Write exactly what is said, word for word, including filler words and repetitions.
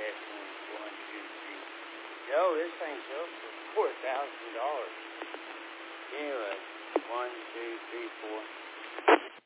one, one, two, three. Yo, this thing sells for four thousand dollars. Anyway, one, two, three, four.